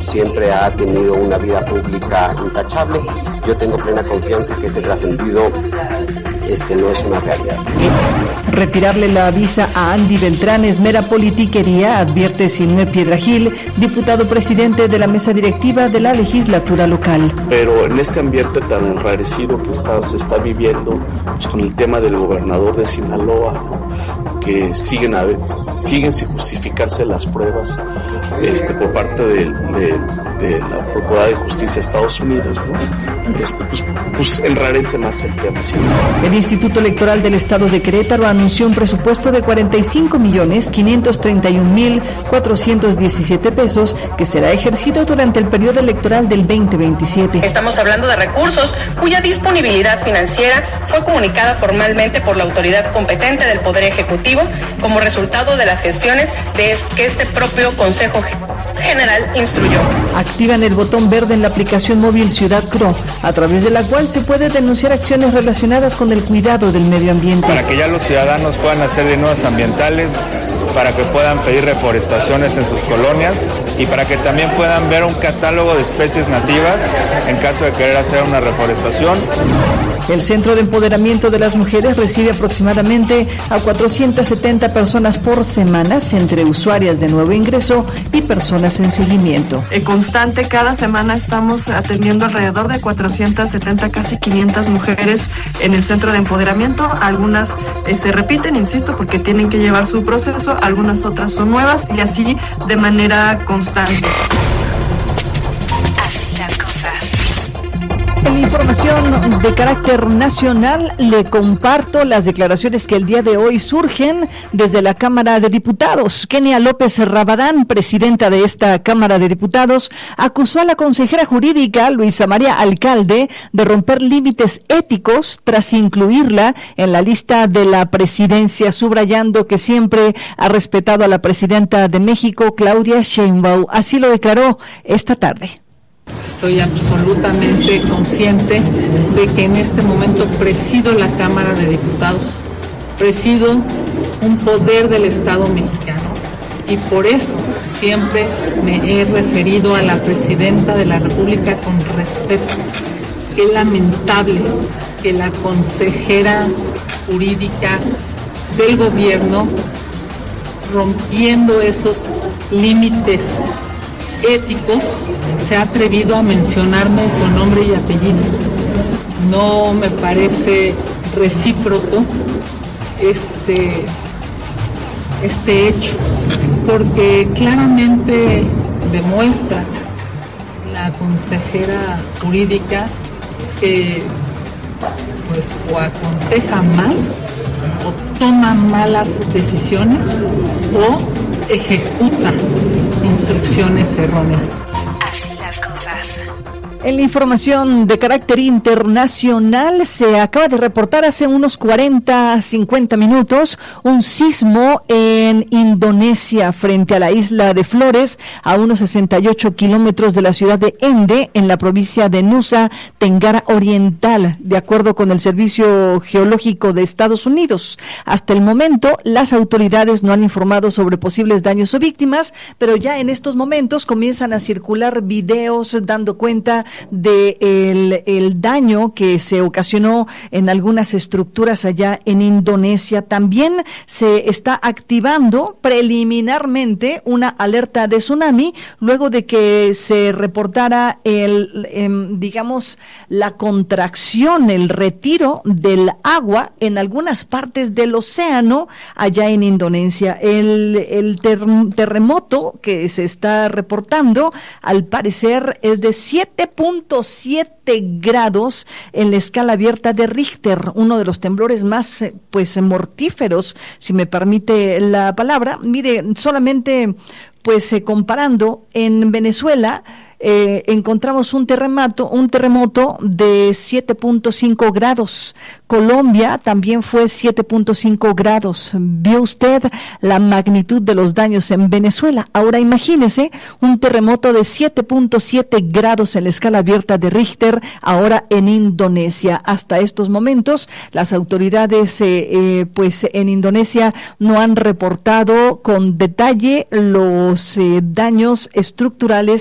siempre ha tenido una vida pública intachable. Yo tengo plena confianza que este trascendido no es una realidad. Retirarle la visa a Andy Beltrán es mera politiquería, advierte Sinué Piedragil, diputado presidente de la mesa directiva de la legislatura local. Pero en este ambiente tan enrarecido que se está viviendo, pues, con el tema del gobernador de Sinaloa, ¿no? Que siguen sin justificarse las pruebas por parte de la Procuraduría de Justicia de Estados Unidos, ¿no? Pues enrarece más el tema. ¿Sí? El Instituto Electoral del Estado de Querétaro anunció un presupuesto de 45.531.417 pesos que será ejercido durante el periodo electoral del 2027. Estamos hablando de recursos cuya disponibilidad financiera fue comunicada formalmente por la autoridad competente del Poder Ejecutivo como resultado de las gestiones que este propio Consejo General instruyó. Activan el botón verde en la aplicación móvil Ciudad Cro, a través de la cual se puede denunciar acciones relacionadas con el cuidado del medio ambiente. Para que ya los ciudadanos puedan hacer denuncias ambientales, para que puedan pedir reforestaciones en sus colonias y para que también puedan ver un catálogo de especies nativas en caso de querer hacer una reforestación. El Centro de Empoderamiento de las Mujeres recibe aproximadamente a 470 personas por semana, entre usuarias de nuevo ingreso y personas en seguimiento. Constante, cada semana estamos atendiendo alrededor de 470, casi 500 mujeres en el Centro de Empoderamiento. Algunas se repiten, insisto, porque tienen que llevar su proceso, algunas otras son nuevas y así de manera constante. Así las cosas. En información de carácter nacional, le comparto las declaraciones que el día de hoy surgen desde la Cámara de Diputados. Kenia López Rabadán, presidenta de esta Cámara de Diputados, acusó a la consejera jurídica Luisa María Alcalde de romper límites éticos tras incluirla en la lista de la presidencia, subrayando que siempre ha respetado a la presidenta de México, Claudia Sheinbaum. Así lo declaró esta tarde. Estoy absolutamente consciente de que en este momento presido la Cámara de Diputados, presido un poder del Estado mexicano y por eso siempre me he referido a la Presidenta de la República con respeto. Qué lamentable que la consejera jurídica del gobierno, rompiendo esos límites éticos, se ha atrevido a mencionarme con nombre y apellido. No me parece recíproco este hecho, porque claramente demuestra la consejera jurídica que pues o aconseja mal o toma malas decisiones o ejecuta instrucciones erróneas. Así las cosas. En la información de carácter internacional, se acaba de reportar hace unos 40-50 minutos un sismo en Indonesia, frente a la isla de Flores, a unos 68 kilómetros de la ciudad de Ende, en la provincia de Nusa Tenggara Oriental, de acuerdo con el Servicio Geológico de Estados Unidos. Hasta el momento, las autoridades no han informado sobre posibles daños o víctimas, pero ya en estos momentos comienzan a circular videos dando cuenta de el daño que se ocasionó en algunas estructuras allá en Indonesia. También se está activando preliminarmente una alerta de tsunami luego de que se reportara la contracción, el retiro del agua en algunas partes del océano allá en Indonesia. El terremoto que se está reportando, al parecer, es de 7.7 grados en la escala abierta de Richter, uno de los temblores más mortíferos, si me permite la palabra. Mire, solamente comparando, en Venezuela encontramos un terremoto de 7.5 grados. Colombia también fue 7.5 grados. ¿Vio usted la magnitud de los daños en Venezuela? Ahora imagínese un terremoto de 7.7 grados en la escala abierta de Richter, ahora en Indonesia. Hasta estos momentos, las autoridades en Indonesia no han reportado con detalle los daños estructurales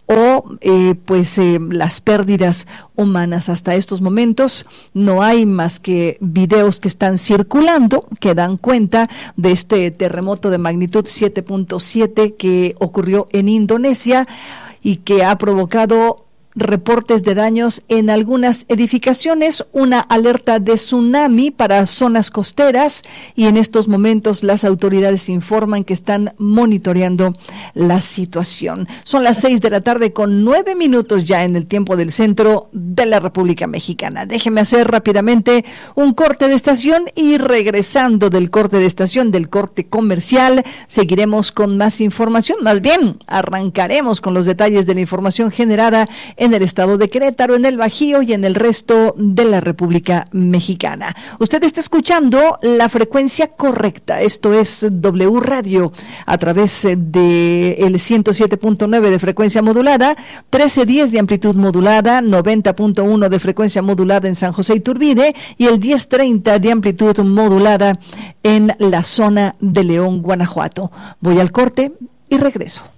o las pérdidas humanas. Hasta estos momentos no hay más que videos que están circulando que dan cuenta de este terremoto de magnitud 7.7 que ocurrió en Indonesia y que ha provocado reportes de daños en algunas edificaciones, una alerta de tsunami para zonas costeras, y en estos momentos las autoridades informan que están monitoreando la situación. Son las 6:09 p.m. ya en el tiempo del centro de la República Mexicana. Déjeme hacer rápidamente un corte de estación y regresando del corte de estación, del corte comercial, seguiremos con más información. Más bien, arrancaremos con los detalles de la información generada en el estado de Querétaro, en el Bajío y en el resto de la República Mexicana. Usted está escuchando la frecuencia correcta. Esto es W Radio a través de el 107.9 de frecuencia modulada, 1310 de amplitud modulada, 90.1 de frecuencia modulada en San José Iturbide y el 1030 de amplitud modulada en la zona de León, Guanajuato. Voy al corte y regreso.